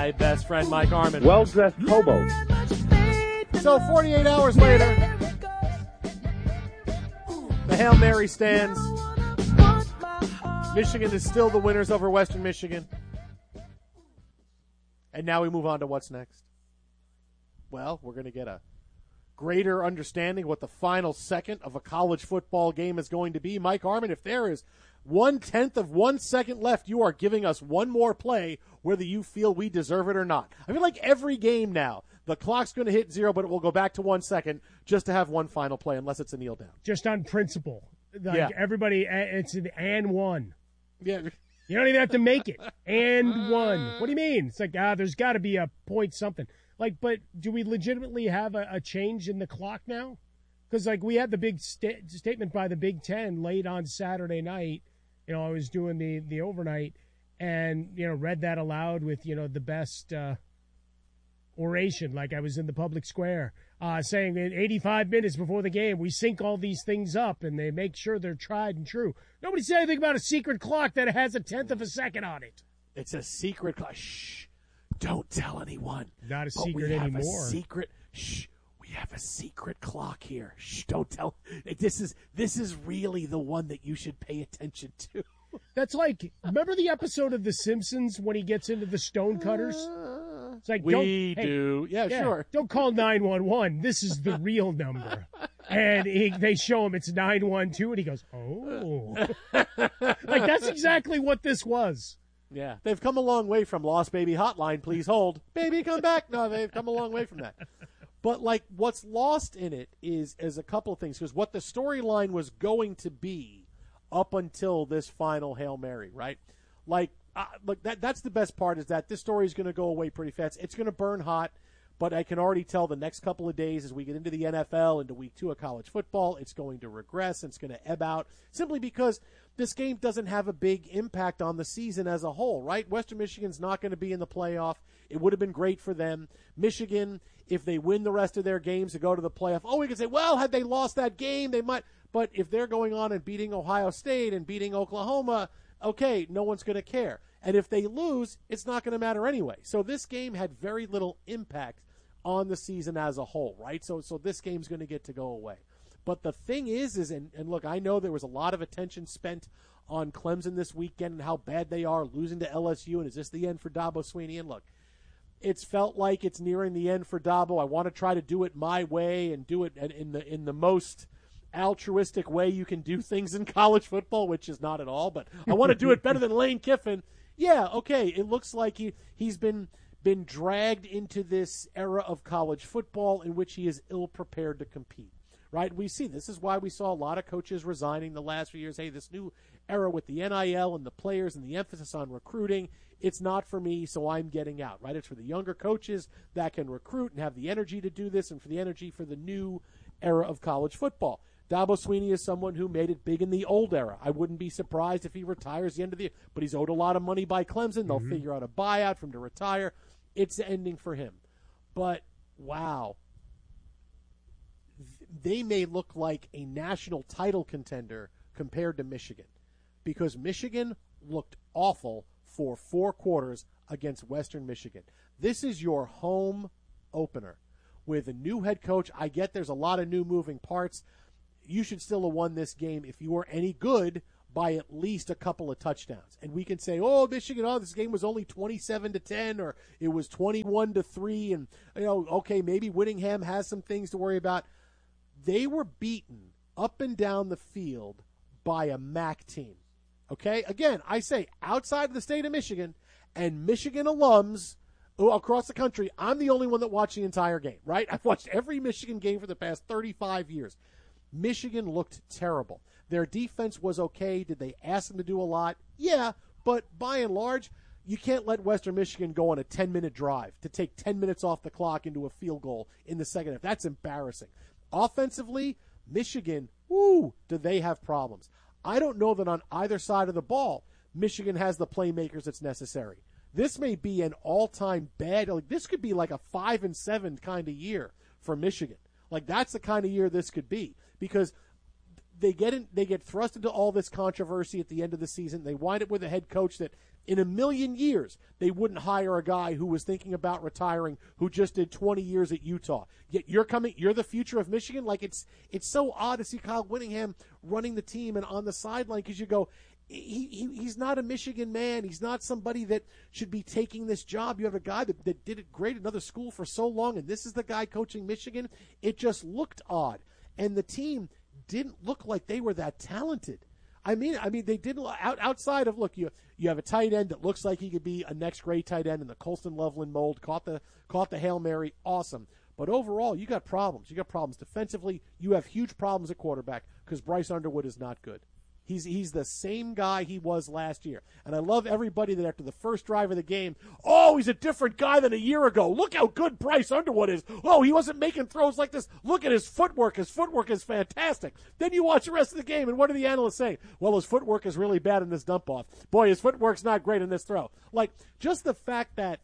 my best friend, Mike Harmon. Well-dressed hobo. So 48 hours later, the Hail Mary stands. Michigan is still the winners over Western Michigan. And now we move on to what's next. Well, we're going to get a greater understanding of what the final second of a college football game is going to be. Mike Harmon, if there is 1/10 of 1 second left, you are giving us one more play, whether you feel we deserve it or not. I feel like every game now, the clock's going to hit 0, but it will go back to 1 second just to have one final play, unless it's a kneel down. Just on principle. Like everybody, it's an and one. Yeah. You don't even have to make it. And one. What do you mean? It's like, there's got to be a point something. Like, but do we legitimately have a change in the clock now? Because, like, we had the big statement by the Big Ten late on Saturday night. You know, I was doing the overnight and, you know, read that aloud with, you know, the best oration, like I was in the public square, saying in 85 minutes before the game, we sync all these things up and they make sure they're tried and true. Nobody said anything about a secret clock that has 1/10 of a second on it. It's a secret clock. Shh. Don't tell anyone. Not a secret anymore. We have a secret. Shh. We have a secret clock here. Shh. Don't tell. This is really the one that you should pay attention to. That's like, remember the episode of The Simpsons when he gets into the stonecutters? It's like, Yeah, sure. Don't call 911. This is the real number. And they show him it's 912, and he goes, oh. Like, that's exactly what this was. Yeah. They've come a long way from Lost Baby Hotline, please hold. Baby, come back. No, they've come a long way from that. But, like, what's lost in it is a couple of things. Because what the storyline was going to be up until this final Hail Mary, right? Like, look, that's the best part, is that this story is going to go away pretty fast. It's going to burn hot, but I can already tell the next couple of days as we get into the NFL, into week 2 of college football, it's going to regress and it's going to ebb out simply because this game doesn't have a big impact on the season as a whole, right? Western Michigan's not going to be in the playoff. It would have been great for them. Michigan, if they win the rest of their games to go to the playoff, we can say, well, had they lost that game, they might. But if they're going on and beating Ohio State and beating Oklahoma, okay, no one's going to care. And if they lose, it's not going to matter anyway. So this game had very little impact on the season as a whole, right? So this game's going to get to go away. But the thing is and look, I know there was a lot of attention spent on Clemson this weekend and how bad they are, losing to LSU, and is this the end for Dabo Swinney? And look, it's felt like it's nearing the end for Dabo. I want to try to do it my way and do it in the most altruistic way you can do things in college football, which is not at all, but I want to do it better than Lane Kiffin. Yeah, okay, it looks like he's been dragged into this era of college football in which he is ill-prepared to compete, right? We see this is why we saw a lot of coaches resigning the last few years. Hey, this new era with the NIL and the players and the emphasis on recruiting, it's not for me, so I'm getting out, right? It's for the younger coaches that can recruit and have the energy to do this and for the energy for the new era of college football. Dabo Swinney is someone who made it big in the old era. I wouldn't be surprised if he retires the end of the year, but he's owed a lot of money by Clemson. They'll figure out a buyout for him to retire. It's ending for him. But, wow, they may look like a national title contender compared to Michigan because Michigan looked awful for 4 quarters against Western Michigan. This is your home opener with a new head coach. I get there's a lot of new moving parts. You should still have won this game if you were any good by at least a couple of touchdowns. And we can say, Michigan, this game was only 27-10 or it was 21-3 and, okay, maybe Whittingham has some things to worry about. They were beaten up and down the field by a MAC team. Okay? Again, I say outside of the state of Michigan and Michigan alums across the country, I'm the only one that watched the entire game, right? I've watched every Michigan game for the past 35 years. Michigan looked terrible. Their defense was okay. Did they ask them to do a lot? Yeah, but by and large, you can't let Western Michigan go on a 10-minute drive to take 10 minutes off the clock into a field goal in the second half. That's embarrassing. Offensively, Michigan, do they have problems? I don't know that on either side of the ball, Michigan has the playmakers that's necessary. This may be an all-time bad, this could be like a 5-7 kind of year for Michigan. Like, that's the kind of year this could be because they get thrust into all this controversy at the end of the season. They wind up with a head coach that In a million years, they wouldn't hire a guy who was thinking about retiring, who just did 20 years at Utah. Yet you're the future of Michigan. Like, it's so odd to see Kyle Whittingham running the team and on the sideline, because you go, he's not a Michigan man. He's not somebody that should be taking this job. You have a guy that did it great at another school for so long, and this is the guy coaching Michigan. It just looked odd. And the team didn't look like they were that talented. I mean, they didn't outside of, look, you have a tight end that looks like he could be a next grade tight end in the Colston Loveland mold. Caught the Hail Mary, awesome. But overall, you got problems. You got problems defensively. You have huge problems at quarterback because Bryce Underwood is not good. He's the same guy he was last year. And I love everybody that after the first drive of the game, oh, he's a different guy than a year ago. Look how good Bryce Underwood is. Oh, he wasn't making throws like this. Look at his footwork. His footwork is fantastic. Then you watch the rest of the game, and what do the analysts say? Well, his footwork is really bad in this dump-off. Boy, his footwork's not great in this throw. Like, just the fact that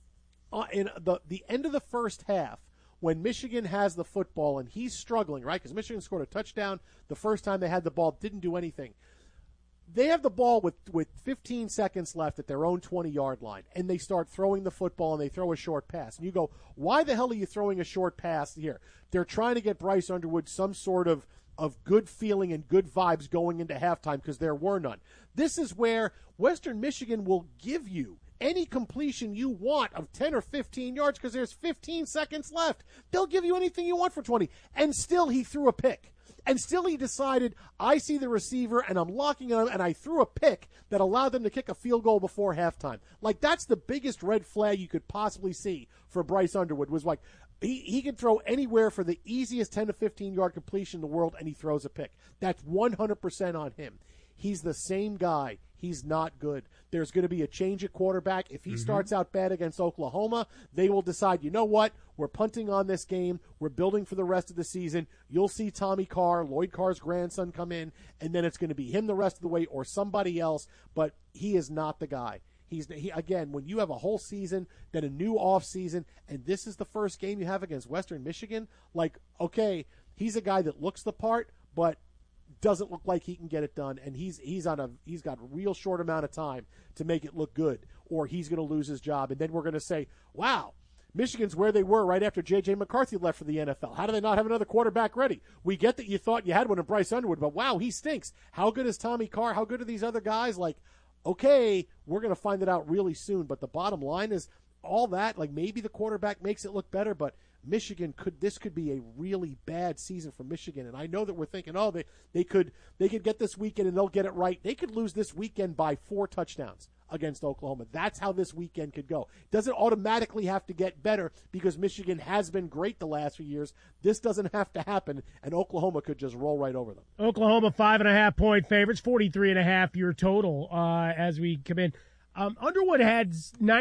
in the end of the first half, when Michigan has the football and he's struggling, right, because Michigan scored a touchdown the first time they had the ball, didn't do anything. They have the ball with 15 seconds left at their own 20-yard line, and they start throwing the football, and they throw a short pass. And you go, why the hell are you throwing a short pass here? They're trying to get Bryce Underwood some sort of good feeling and good vibes going into halftime, because there were none. This is where Western Michigan will give you any completion you want of 10 or 15 yards because there's 15 seconds left. They'll give you anything you want for 20. And still he threw a pick. And still he decided, I see the receiver and I'm locking on him, and I threw a pick that allowed them to kick a field goal before halftime. Like, that's the biggest red flag you could possibly see for Bryce Underwood, was like, he can throw anywhere for the easiest 10 to 15-yard completion in the world, and he throws a pick. That's 100% on him. He's the same guy. He's not good. There's going to be a change at quarterback. If he starts out bad against Oklahoma, they will decide, you know what? We're punting on this game. We're building for the rest of the season. You'll see Tommy Carr, Lloyd Carr's grandson, come in, and then it's going to be him the rest of the way or somebody else, but he is not the guy. Again, when you have a whole season, then a new off season, and this is the first game you have against Western Michigan, like, okay, he's a guy that looks the part, but doesn't look like he can get it done, and he's got a real short amount of time to make it look good, or he's going to lose his job, and then we're going to say, wow, Michigan's where they were right after J.J. McCarthy left for the NFL. How do they not have another quarterback ready? We get that you thought you had one in Bryce Underwood, but wow, he stinks. How good is Tommy Carr? How good are these other guys? Like, okay, we're going to find it out really soon, but the bottom line is all that, like, maybe the quarterback makes it look better, but Michigan could be a really bad season for Michigan. And I know that we're thinking, oh, they could get this weekend and they'll get it right. They could lose this weekend by 4 touchdowns against Oklahoma. That's how this weekend could go. It doesn't automatically have to get better because Michigan has been great the last few years. This doesn't have to happen, and Oklahoma could just roll right over them. Oklahoma 5.5-point favorites, 43.5 your total as we come in. Underwood had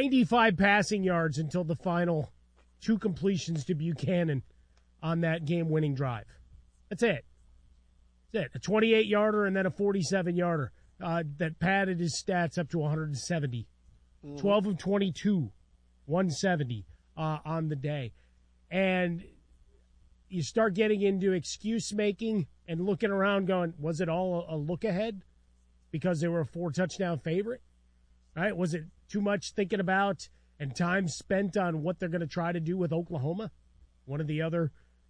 95 passing yards until the final 2 completions to Buchanan on that game-winning drive. That's it. That's it. A 28-yarder and then a 47-yarder that padded his stats up to 170. 12 of 22, 170 on the day. And you start getting into excuse-making and looking around going, was it all a look ahead because they were a 4-touchdown favorite? Right? Was it too much thinking about and time spent on what they're going to try to do with Oklahoma, one of the other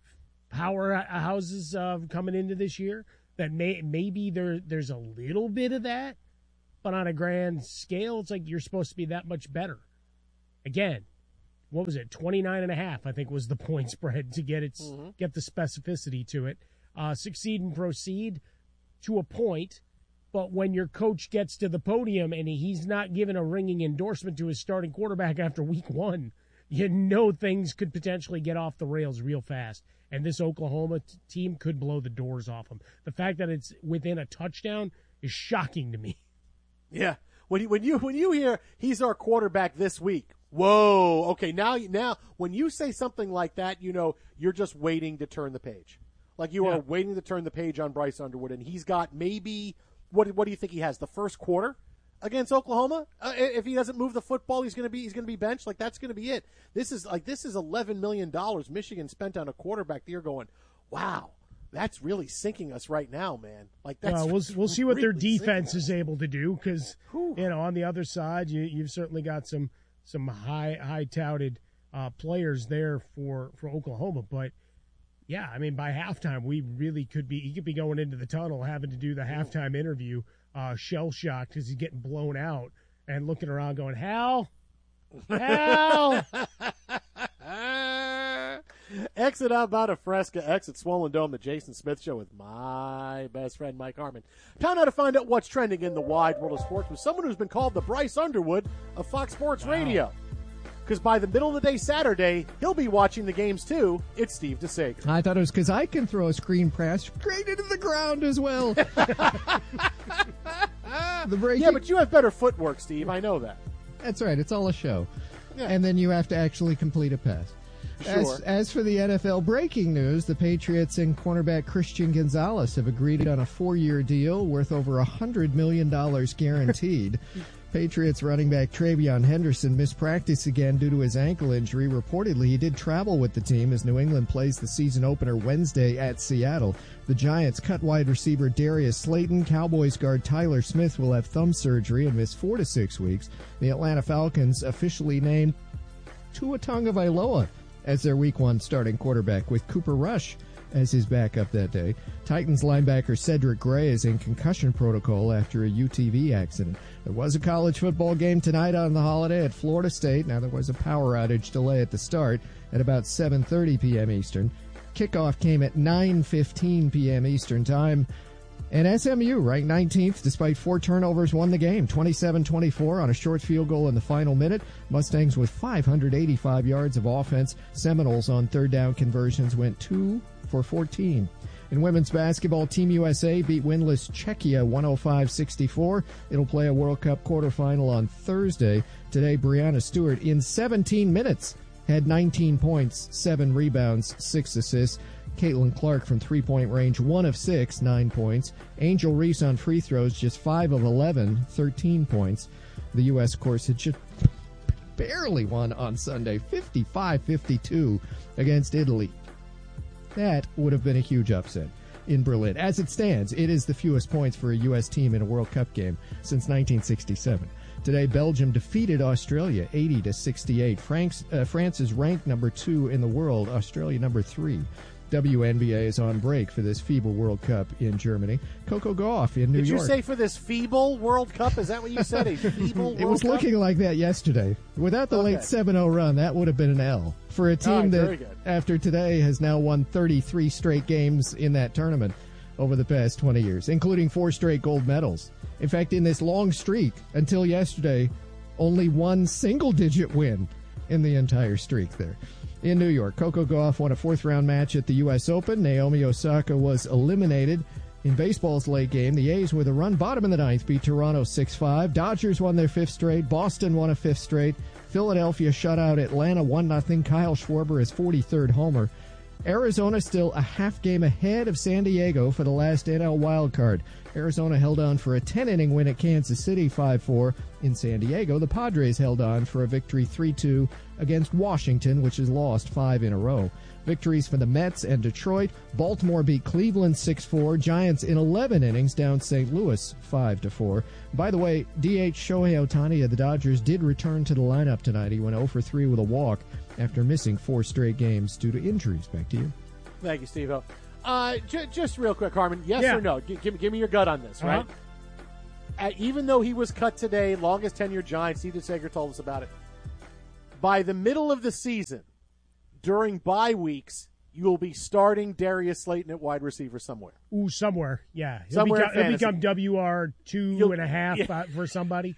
powerhouses coming into this year, that maybe there's a little bit of that, but on a grand scale, it's like you're supposed to be that much better. Again, what was it, 29.5, I think was the point spread to get get the specificity to it. Succeed and proceed to a point. But when your coach gets to the podium and he's not giving a ringing endorsement to his starting quarterback after week 1, you know things could potentially get off the rails real fast. And this Oklahoma team could blow the doors off them. The fact that it's within a touchdown is shocking to me. Yeah. When you hear he's our quarterback this week, whoa, okay, now when you say something like that, you know you're just waiting to turn the page. Like you are waiting to turn the page on Bryce Underwood, and he's got maybe – what do you think he has? The first quarter against Oklahoma? If he doesn't move the football, he's going to be benched. Like, that's going to be it. This is $11 million Michigan spent on a quarterback. You're going, wow. that's really sinking us right now, man. Like that's we'll see what their really defense sinking is able to do because on the other side, you've certainly got some high touted players there for Oklahoma, but. Yeah, I mean, by halftime, we really he could be going into the tunnel having to do the halftime interview, shell-shocked because he's getting blown out and looking around going, Hal! Exit out about a Fresca, exit Swollen Dome, the Jason Smith Show with my best friend, Mike Harmon. Time now to find out what's trending in the wide world of sports with someone who's been called the Bryce Underwood of Fox Sports Radio. Because by the middle of the day Saturday, he'll be watching the games too. It's Steve DeSager. I thought it was because I can throw a screen pass straight into the ground as well. Yeah, but you have better footwork, Steve. I know that. That's right. It's all a show. Yeah. And then you have to actually complete a pass. Sure. As for the NFL breaking news, the Patriots and cornerback Christian Gonzalez have agreed on a 4-year deal worth over $100 million guaranteed. Patriots running back TreVeyon Henderson missed practice again due to his ankle injury. Reportedly, he did travel with the team as New England plays the season opener Wednesday at Seattle. The Giants cut wide receiver Darius Slayton. Cowboys guard Tyler Smith will have thumb surgery and miss 4 to 6 weeks. The Atlanta Falcons officially named Tua Tagovailoa as their Week 1 starting quarterback, with Cooper Rush as his backup that day. Titans linebacker Cedric Gray is in concussion protocol after a UTV accident. There was a college football game tonight on the holiday at Florida State. Now, there was a power outage delay at the start at about 7:30 p.m. Eastern. Kickoff came at 9:15 p.m. Eastern time. And SMU, ranked 19th, despite 4 turnovers, won the game 27-24 on a short field goal in the final minute. Mustangs with 585 yards of offense. Seminoles on third down conversions went 2 for 14. In women's basketball, Team USA beat winless Czechia 105-64. It'll play a World Cup quarterfinal on Thursday. Today, Breanna Stewart, in 17 minutes, had 19 points, 7 rebounds, 6 assists. Caitlin Clark from three-point range, 1 of 6, 9 points. Angel Reese on free throws, just 5 of 11, 13 points. The U.S., of course, had just barely won on Sunday, 55-52 against Italy. That would have been a huge upset in Berlin. As it stands, it is the fewest points for a U.S. team in a World Cup game since 1967. Today, Belgium defeated Australia 80-68. France is ranked number 2 in the world, Australia number 3. WNBA is on break for this FIBA World Cup in Germany. Coco Gauff in New York. Did you say for this feeble World Cup? Is that what you said? A feeble World Cup? It was looking like that yesterday. Without the late 7-0 run, that would have been an L. For a team that, after today, has now won 33 straight games in that tournament over the past 20 years, including 4 straight gold medals. In fact, in this long streak, until yesterday, only 1 single-digit win in the entire streak there. In New York, Coco Gauff won a 4th-round match at the U.S. Open. Naomi Osaka was eliminated. In baseball's late game, the A's, with a run bottom in the 9th, beat Toronto 6-5. Dodgers won their 5th straight. Boston won a 5th straight. Philadelphia shut out Atlanta 1-0. Kyle Schwarber, his 43rd homer. Arizona still a half game ahead of San Diego for the last NL wildcard. Arizona held on for a 10-inning win at Kansas City 5-4. In San Diego, the Padres held on for a victory 3-2 against Washington, which has lost 5 in a row. Victories for the Mets and Detroit. Baltimore beat Cleveland 6-4. Giants in 11 innings down St. Louis 5-4. By the way, DH Shohei Ohtani of the Dodgers did return to the lineup tonight. He went 0-for-3 with a walk after missing 4 straight games due to injuries. Back to you. Thank you, Steve-O. Just real quick, Harmon, yes or no? Give me your gut on this, right? Even though he was cut today, longest tenured Giant, Steve DeSager told us about it. By the middle of the season, during bye weeks, you will be starting Darius Slayton at wide receiver somewhere. Ooh, somewhere, yeah. He'll become WR 2.5 for somebody.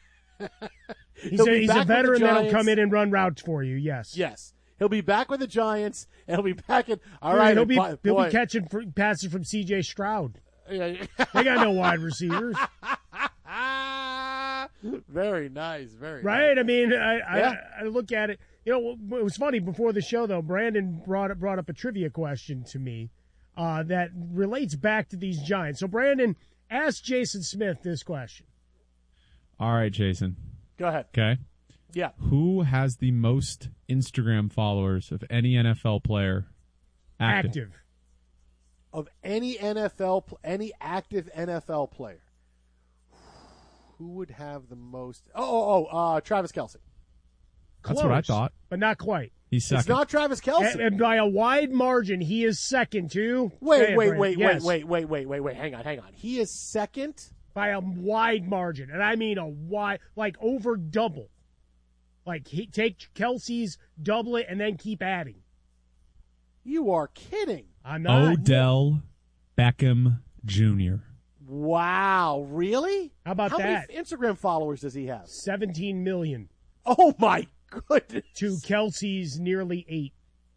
He's a veteran that'll come in and run routes for you, yes. Yes. He'll be back with the Giants, and he'll be back in. All right, he'll be catching passes from C.J. Stroud. They got no wide receivers. Very nice, very right. Nice. I mean, I look at it. You know, it was funny before the show though. Brandon brought up a trivia question to me that relates back to these Giants. So, Brandon, ask Jason Smith this question. All right, Jason. Go ahead. Okay. Yeah. Who has the most Instagram followers of any NFL player active? of any active NFL player, who would have the most? Travis Kelce. That's what I thought. But not quite. He's second. It's not Travis Kelce. And by a wide margin, he is second, too. Wait. Yes. Hang on. He is second? By a wide margin. And I mean a wide, like over double. Like, take Kelce's, double it, and then keep adding. You are kidding. I'm not. Odell Beckham Jr. Wow, really? How about that? How many Instagram followers does he have? 17 million. Oh, my goodness. To Kelce's nearly 8.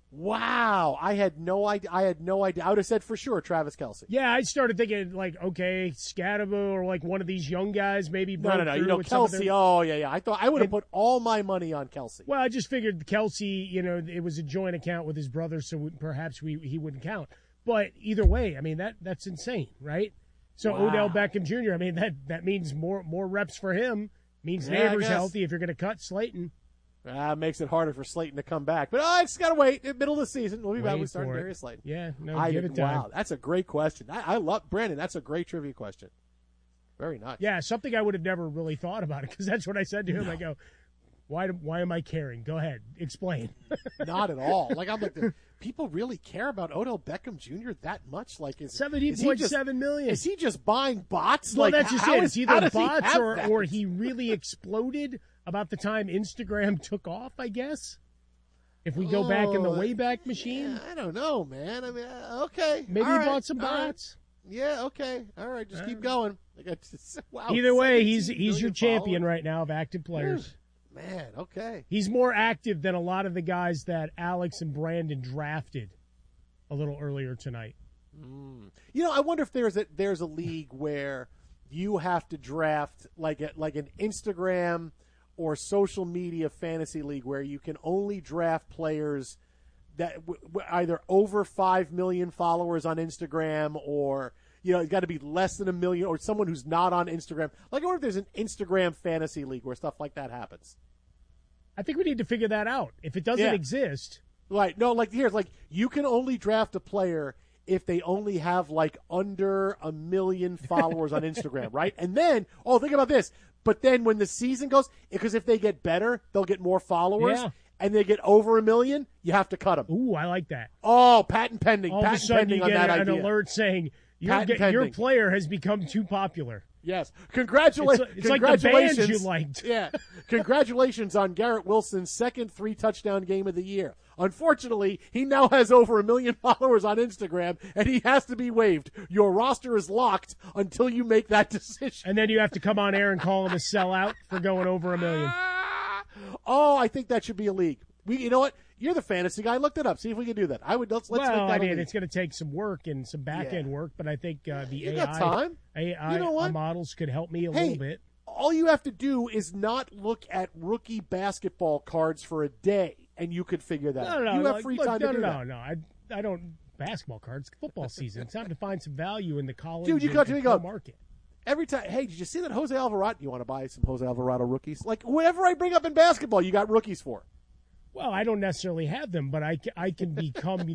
Wow. I had no idea. I would have said for sure Travis Kelce. Yeah, I started thinking, like, okay, Scatabo or, like, one of these young guys maybe broke No. through You know, with some of Kelce, their- oh, yeah. I thought I would have put all my money on Kelce. Well, I just figured Kelce, it was a joint account with his brother, so perhaps he wouldn't count. But either way, I mean, that's insane, right? So Wow. Odell Beckham Jr., I mean, that means more reps for him, means Yeah, I Neighbors guess. healthy if you're going to cut Slayton. Makes it harder for Slayton to come back. But I just got to wait. In the middle of the season, we'll be back Wait with starting for it. Darius Slayton. Yeah, give it time. Wow, that's a great question. I love Brandon. That's a great trivia question. Very nice. Yeah, something I would have never really thought about it because that's what I said to him. No. I go, why am I caring? Go ahead, explain. Not at all. Like I'm like, people really care about Odell Beckham Jr. that much? Like, is 17.7 million. Is he just buying bots? Well, like, that's just how it. is- It's how either does he bots have or that? he really exploded about the time Instagram took off, I guess. If we go back in the Wayback Machine. Yeah, I don't know, man. I mean, okay. Maybe all he right, bought some all right. bots. Yeah, okay. All right, just keep going. Wow, Either way, 17 he's million your champion followers. right now of active players. Man, okay. He's more active than a lot of the guys that Alex and Brandon drafted a little earlier tonight. You know, I wonder if there's a league where you have to draft like an Instagram or social media fantasy league where you can only draft players that either over 5 million followers on Instagram or it's got to be less than 1 million or someone who's not on Instagram. Like, I wonder if there's an Instagram fantasy league where stuff like that happens. I think we need to figure that out. If it doesn't exist. Right. No, like here's like you can only draft a player if they only have like under 1 million followers on Instagram, right? And then, think about this. But then when the season goes, because if they get better, they'll get more followers. Yeah. And they get over 1 million, you have to cut them. Ooh, I like that. Oh, patent pending. All of a Patent sudden pending you on get that an idea. alert saying your Patent-pending. player has become too popular. Yes. Congratulations. It's like the band you liked. Yeah. Congratulations on Garrett Wilson's second 3-touchdown game of the year. Unfortunately, he now has over 1 million followers on Instagram, and he has to be waived. Your roster is locked until you make that decision. And then you have to come on air and call him a sellout for going over 1 million. I think that should be a league. You know what? You're the fantasy guy. Look that up. See if we can do that. Let's make that a league. It's going to take some work and some back end work, but I think the You got time. AI You know what? models could help me a Hey, little bit. all you have to do is not look at rookie basketball cards for a day, and you could figure that out. No, You have free time to do that. No. I don't basketball cards. Football season. It's time to find some value in the college Dude, you got to and go. pro market. Every time, hey, did you see that Jose Alvarado? You want to buy some Jose Alvarado rookies? Like, whatever I bring up in basketball, you got rookies for. Well, I don't necessarily have them, but I can become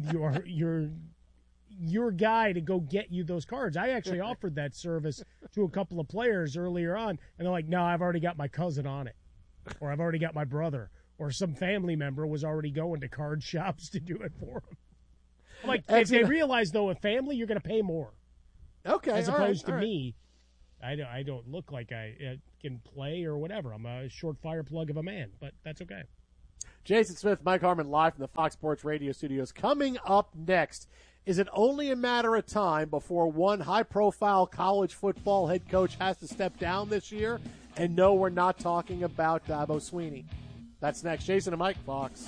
your guy to go get you those cards. I actually offered that service to a couple of players earlier on, and they're like, no, I've already got my cousin on it, or I've already got my brother, or some family member was already going to card shops to do it for them. I'm like, if they realize, though, a family, you're going to pay more. Okay, As all right, opposed to all right. me, I don't look like I can play or whatever. I'm a short fire plug of a man, but that's okay. Jason Smith, Mike Harmon, live from the Fox Sports Radio studios. Coming up next, is it only a matter of time before one high-profile college football head coach has to step down this year? And no, we're not talking about Dabo Swinney. That's next. Jason and Mike, Fox.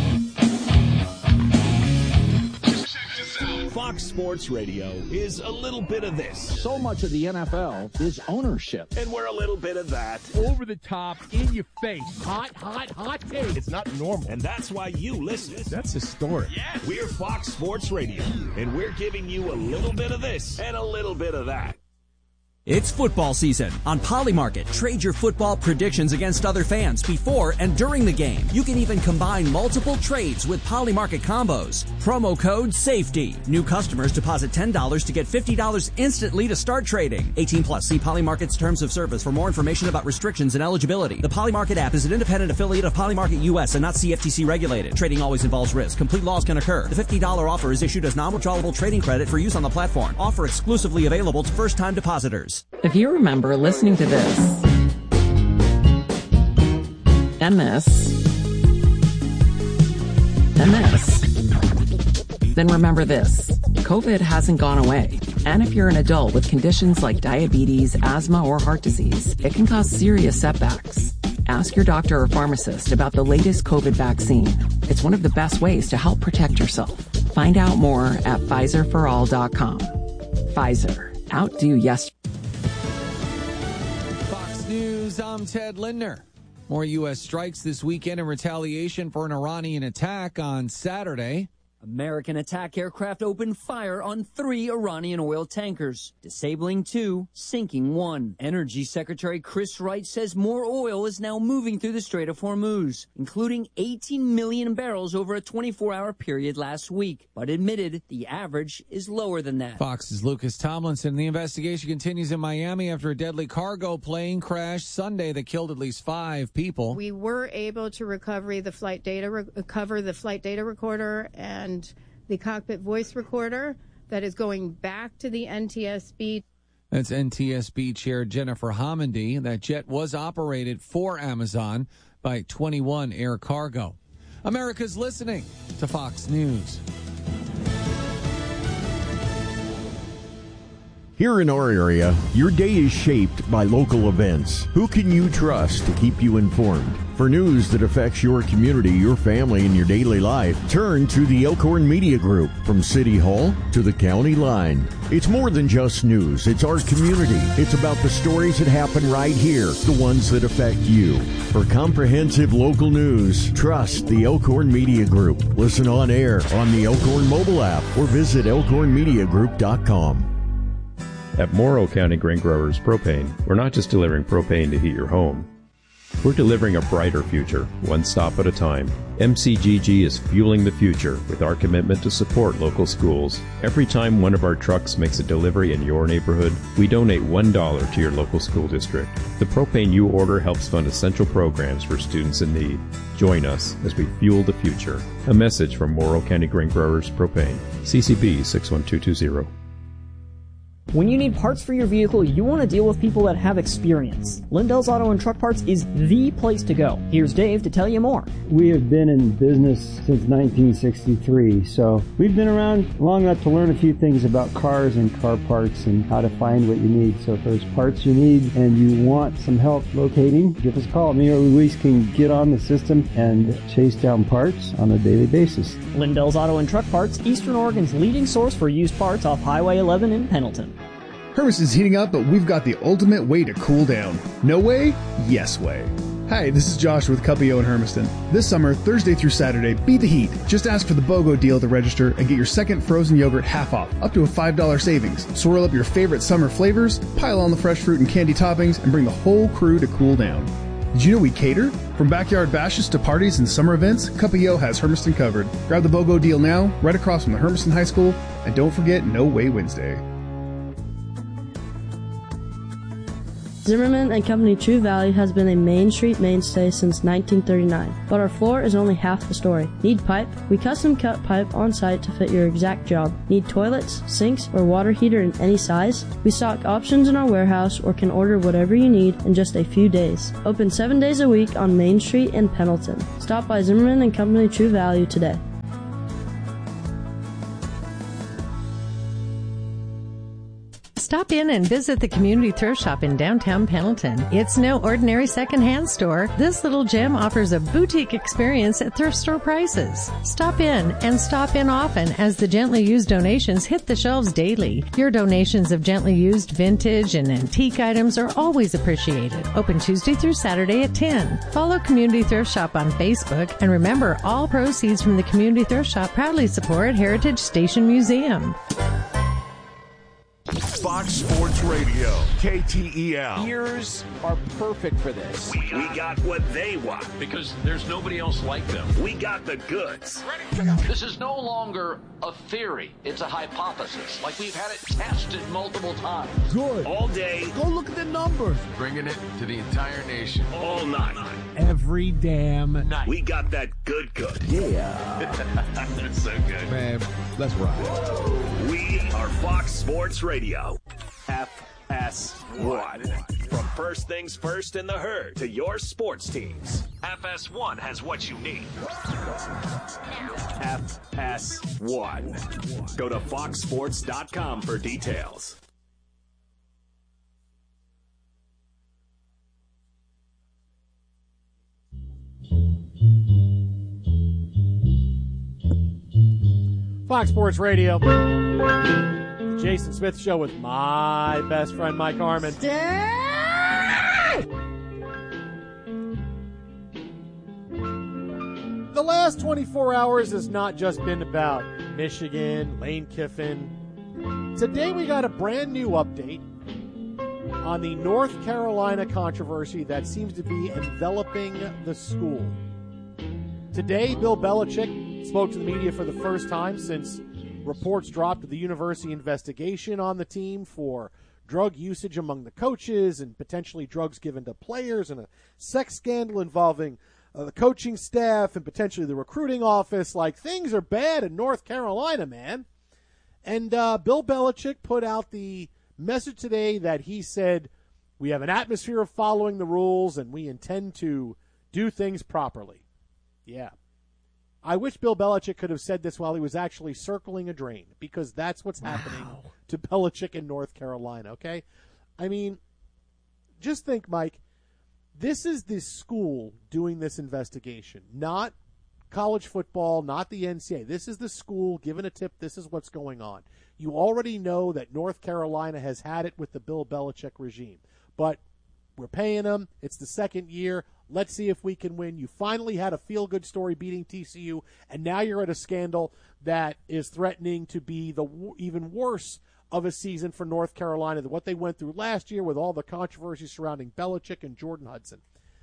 Fox Sports Radio is a little bit of this, So much of the NFL is ownership. and we're a little bit of that. Over the top, in your face. Hot take. It's not normal. And that's why you listen. That's historic. We're Fox Sports Radio, and we're giving you a little bit of this and a little bit of that. It's football season. On Polymarket, trade your football predictions against other fans before and during the game. You can even combine multiple trades with Polymarket combos. Promo code SAFETY. New customers deposit $10 to get $50 instantly to start trading. 18 plus. See Polymarket's terms of service for more information about restrictions and eligibility. The Polymarket app is an independent affiliate of Polymarket US and not CFTC regulated. Trading always involves risk. Complete loss can occur. The $50 offer is issued as non-withdrawable trading credit for use on the platform. Offer exclusively available to first-time depositors. If you remember listening to this and this and this, then remember this. COVID hasn't gone away. And if you're an adult with conditions like diabetes, asthma, or heart disease, it can cause serious setbacks. Ask your doctor or pharmacist about the latest COVID vaccine. It's one of the best ways to help protect yourself. Find out more at PfizerForAll.com. Pfizer. Outdo yesterday. Fox News, I'm Ted Lindner. More U.S. strikes this weekend in retaliation for an Iranian attack on Saturday. American attack aircraft opened fire on 3 Iranian oil tankers, disabling 2, sinking 1. Energy Secretary Chris Wright says more oil is now moving through the Strait of Hormuz, including 18 million barrels over a 24-hour period last week, but admitted the average is lower than that. Fox's Lucas Tomlinson. The investigation continues in Miami after a deadly cargo plane crashed Sunday that killed at least 5 people. We were able to recover the flight data recorder and the cockpit voice recorder that is going back to the NTSB. That's NTSB Chair Jennifer Homendy. That jet was operated for Amazon by 21 Air Cargo. America's listening to Fox News. Here in our area, your day is shaped by local events. Who can you trust to keep you informed? For news that affects your community, your family, and your daily life, turn to the Elkhorn Media Group. From City Hall to the county line. It's more than just news. It's our community. It's about the stories that happen right here, the ones that affect you. For comprehensive local news, trust the Elkhorn Media Group. Listen on air on the Elkhorn mobile app or visit elkhornmediagroup.com. At Morrow County Grain Growers Propane, we're not just delivering propane to heat your home. We're delivering a brighter future, one stop at a time. MCGG is fueling the future with our commitment to support local schools. Every time one of our trucks makes a delivery in your neighborhood, we donate $1 to your local school district. The propane you order helps fund essential programs for students in need. Join us as we fuel the future. A message from Morrow County Grain Growers Propane. CCB 61220. When you need parts for your vehicle, you want to deal with people that have experience. Lindell's Auto and Truck Parts is the place to go. Here's Dave to tell you more. We have been in business since 1963, so we've been around long enough to learn a few things about cars and car parts and how to find what you need. So if there's parts you need and you want some help locating, give us a call. Me or Luis can get on the system and chase down parts on a daily basis. Lindell's Auto and Truck Parts, Eastern Oregon's leading source for used parts off Highway 11 in Pendleton. Hermes is heating up, but we've got the ultimate way to cool down. No way? Yes way. Hi, this is Josh with Cuppio in Hermiston. This summer, Thursday through Saturday, beat the heat. Just ask for the BOGO deal to register and get your second frozen yogurt half off, up to a $5 savings. Swirl up your favorite summer flavors, pile on the fresh fruit and candy toppings, and bring the whole crew to cool down. Did you know we cater? From backyard bashes to parties and summer events, Cuppio has Hermiston covered. Grab the BOGO deal now, right across from the Hermiston High School, and don't forget No Way Wednesday. Zimmerman and Company True Value has been a Main Street mainstay since 1939, but our floor is only half the story. Need pipe? We custom cut pipe on site to fit your exact job. Need toilets, sinks, or water heater in any size? We stock options in our warehouse or can order whatever you need in just a few days. Open 7 days a week on Main Street in Pendleton. Stop by Zimmerman and Company True Value today. Stop in and visit the Community Thrift Shop in downtown Pendleton. It's no ordinary secondhand store. This little gem offers a boutique experience at thrift store prices. Stop in and stop in often as the gently used donations hit the shelves daily. Your donations of gently used vintage and antique items are always appreciated. Open Tuesday through Saturday at 10. Follow Community Thrift Shop on Facebook, and remember, all proceeds from the Community Thrift Shop proudly support Heritage Station Museum. Fox Sports Radio, KTEL. Ears are perfect for this. We got what they want. Because there's nobody else like them. We got the goods. This is no longer a theory. It's a hypothesis. Like we've had it tested multiple times. Good. All day. Go look at the numbers. Bringing it to the entire nation. All night. Every damn night. We got that good. Yeah. That's so good. Man, let's ride. We are Fox Sports Radio. FS1. From first things first in the herd to your sports teams. FS1 has what you need. FS1. Go to foxsports.com for details. Fox Sports Radio. The Jason Smith Show with my best friend, Mike Harmon. The last 24 hours has not just been about Michigan, Lane Kiffin. Today we got a brand new update on the North Carolina controversy that seems to be enveloping the school. Today, Bill Belichick spoke to the media for the first time since reports dropped of the university investigation on the team for drug usage among the coaches and potentially drugs given to players and a sex scandal involving the coaching staff and potentially the recruiting office. Like, things are bad in North Carolina, man. And Bill Belichick put out the message today that he said, we have an atmosphere of following the rules and we intend to do things properly. Yeah. I wish Bill Belichick could have said this while he was actually circling a drain, because that's what's happening to Belichick in North Carolina, okay? I mean, just think, Mike, this is the school doing this investigation, not college football, not the NCAA. This is the school giving a tip, this is what's going on. You already know that North Carolina has had it with the Bill Belichick regime, but we're paying them. It's the second year. Let's see if we can win. You finally had a feel-good story beating TCU, and now you're at a scandal that is threatening to be the even worse of a season for North Carolina than what they went through last year with all the controversy surrounding Belichick and Jordan Hudson.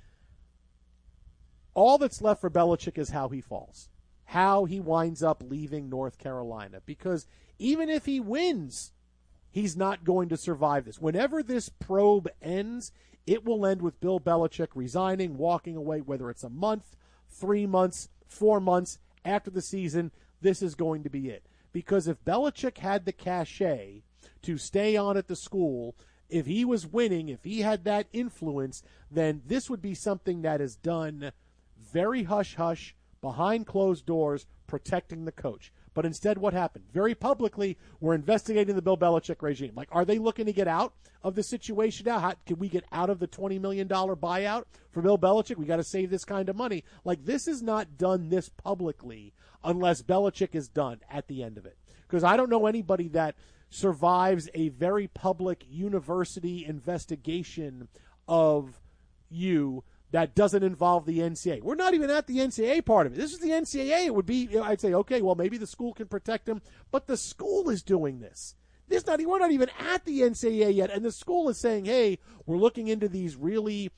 All that's left for Belichick is how he falls, how he winds up leaving North Carolina, because even if he wins, he's not going to survive this. Whenever this probe ends, it will end with Bill Belichick resigning, walking away, whether it's a month, 3 months, 4 months after the season. This is going to be it. Because if Belichick had the cachet to stay on at the school, if he was winning, if he had that influence, then this would be something that is done very hush-hush, behind closed doors, protecting the coach. But instead, what happened? Very publicly, we're investigating the Bill Belichick regime. Like, are they looking to get out of the situation now? How can we get out of the $20 million buyout for Bill Belichick? We got to save this kind of money. Like, this is not done this publicly unless Belichick is done at the end of it. Because I don't know anybody that survives a very public university investigation of you that doesn't involve the NCAA. We're not even at the NCAA part of it. This is the NCAA. It would be, I'd say, okay, well, maybe the school can protect him, but the school is doing this. We're not even at the NCAA yet, and the school is saying, hey, we're looking into these really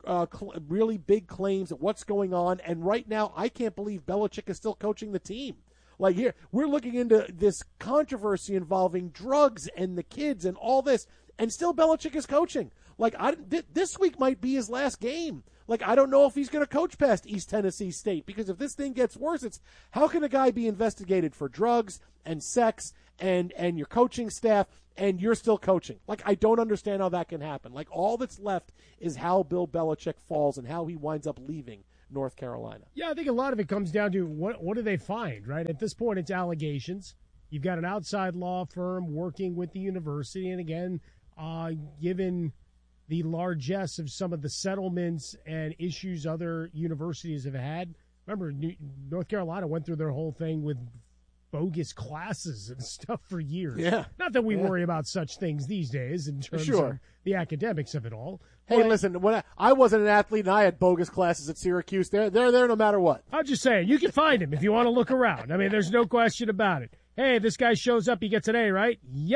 big claims of what's going on, and right now I can't believe Belichick is still coaching the team. Like, here, we're looking into this controversy involving drugs and the kids and all this, and still Belichick is coaching. Like, this week might be his last game. Like, I don't know if he's going to coach past East Tennessee State, because if this thing gets worse, it's how can a guy be investigated for drugs and sex and your coaching staff and you're still coaching? Like, I don't understand how that can happen. Like, all that's left is how Bill Belichick falls and how he winds up leaving North Carolina. Yeah, I think a lot of it comes down to what do they find, right? At this point, it's allegations. You've got an outside law firm working with the university, and again, given the largesse of some of the settlements and issues other universities have had. Remember, North Carolina went through their whole thing with bogus classes and stuff for years. Yeah. Not that we worry about such things these days in terms of the academics of it all. Hey, listen, when I wasn't an athlete and I had bogus classes at Syracuse, they're there no matter what. I'm just saying, you can find them if you want to look around. I mean, there's no question about it. Hey, this guy shows up, he gets an A, right? Yep.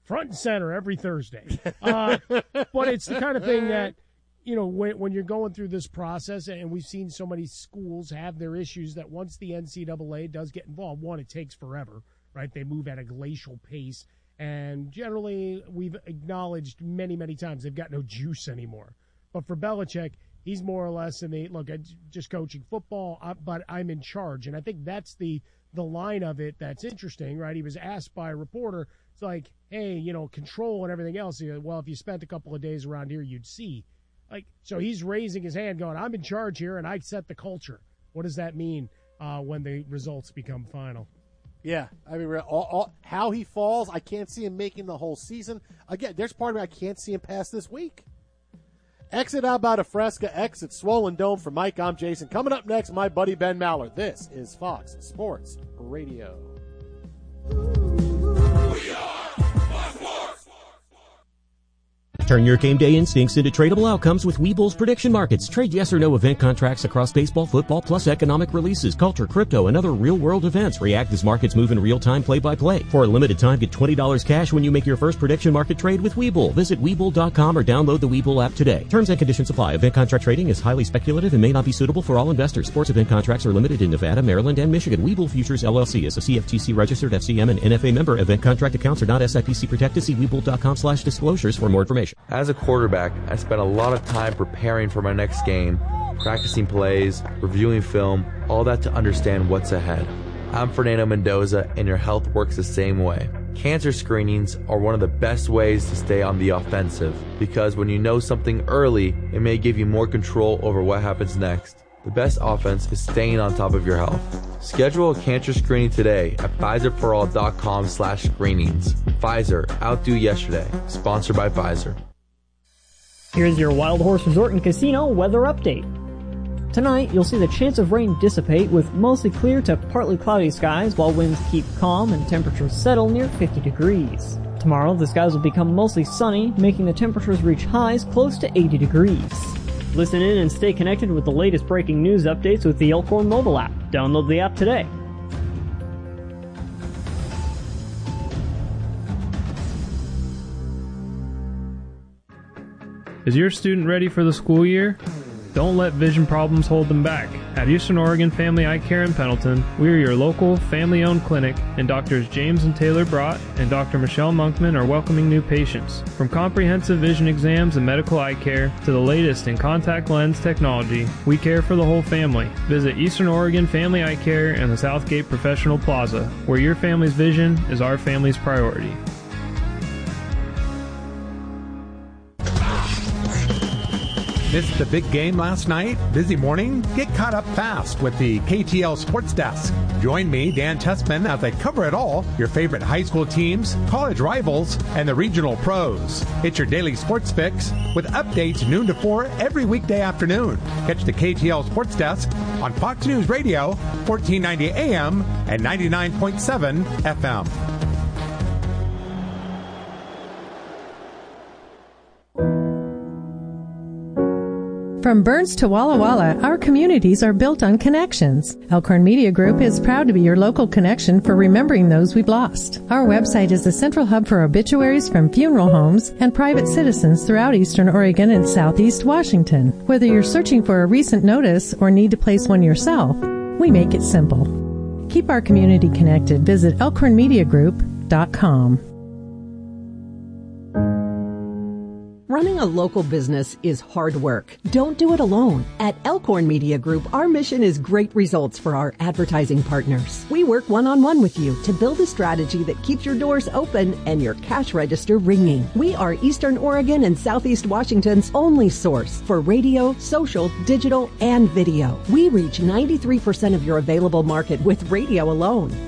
front and center every Thursday. But it's the kind of thing that, you know, when you're going through this process, and we've seen so many schools have their issues, that once the NCAA does get involved, one, it takes forever, right? They move at a glacial pace. And generally, we've acknowledged many, many times they've got no juice anymore. But for Belichick, he's more or less in the, look, I'm just coaching football, but I'm in charge. And I think that's the line of it that's interesting, right? He was asked by a reporter, it's like, hey, you know, control and everything else. Well, if you spent a couple of days around here, you'd see. Like, so he's raising his hand going, I'm in charge here, and I set the culture. What does that mean when the results become final? Yeah, I mean, how he falls, I can't see him making the whole season. Again, there's part of me I can't see him past this week. Exit out by the Fresca, exit Swollen Dome. For Mike, I'm Jason. Coming up next, my buddy Ben Maller. This is Fox Sports Radio. Turn your game day instincts into tradable outcomes with Webull's prediction markets. Trade yes or no event contracts across baseball, football, plus economic releases, culture, crypto, and other real-world events. React as markets move in real time, play-by-play. For a limited time, get $20 cash when you make your first prediction market trade with Webull. Visit Webull.com or download the Webull app today. Terms and conditions apply. Event contract trading is highly speculative and may not be suitable for all investors. Sports event contracts are limited in Nevada, Maryland, and Michigan. Webull Futures LLC is a CFTC registered FCM and NFA member. Event contract accounts are not SIPC protected. See Webull.com/disclosures for more information. As a quarterback, I spent a lot of time preparing for my next game, practicing plays, reviewing film, all that to understand what's ahead. I'm Fernando Mendoza, and your health works the same way. Cancer screenings are one of the best ways to stay on the offensive, because when you know something early, it may give you more control over what happens next. The best offense is staying on top of your health. Schedule a cancer screening today at Pfizerforall.com/screenings. Pfizer, outdo yesterday. Sponsored by Pfizer. Here's your Wild Horse Resort and Casino weather update. Tonight, you'll see the chance of rain dissipate with mostly clear to partly cloudy skies, while winds keep calm and temperatures settle near 50 degrees. Tomorrow, the skies will become mostly sunny, making the temperatures reach highs close to 80 degrees. Listen in and stay connected with the latest breaking news updates with the Elkhorn mobile app. Download the app today. Is your student ready for the school year? Don't let vision problems hold them back. At Eastern Oregon Family Eye Care in Pendleton, we are your local, family-owned clinic, and Drs. James and Taylor Brott and Dr. Michelle Monkman are welcoming new patients. From comprehensive vision exams and medical eye care to the latest in contact lens technology, we care for the whole family. Visit Eastern Oregon Family Eye Care in the Southgate Professional Plaza, where your family's vision is our family's priority. Missed the big game last night? Busy morning? Get caught up fast with the KTL Sports Desk. Join me, Dan Tessman, as I cover it all, your favorite high school teams, college rivals, and the regional pros. It's your daily sports fix with updates noon to 4 every weekday afternoon. Catch the KTL Sports Desk on Fox News Radio, 1490 AM and 99.7 FM. From Burns to Walla Walla, our communities are built on connections. Elkhorn Media Group is proud to be your local connection for remembering those we've lost. Our website is the central hub for obituaries from funeral homes and private citizens throughout Eastern Oregon and Southeast Washington. Whether you're searching for a recent notice or need to place one yourself, we make it simple. Keep our community connected. Visit elkhornmediagroup.com. Running a local business is hard work. Don't do it alone. At Elkhorn Media Group, our mission is great results for our advertising partners. We work one-on-one with you to build a strategy that keeps your doors open and your cash register ringing. We are Eastern Oregon and Southeast Washington's only source for radio, social, digital, and video. We reach 93% of your available market with radio alone.